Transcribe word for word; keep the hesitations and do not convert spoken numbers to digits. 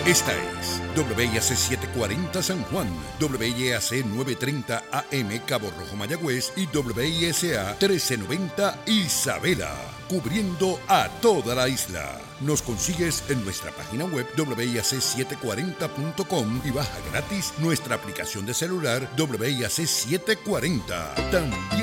Esta es W I A C setecientos cuarenta San Juan, W I A C novecientos treinta A M Cabo Rojo Mayagüez y W I S A trece noventa Isabela, cubriendo a toda la isla. Nos consigues en nuestra página web W I A C setecientos cuarenta punto com y baja gratis nuestra aplicación de celular W I A C setecientos cuarenta. También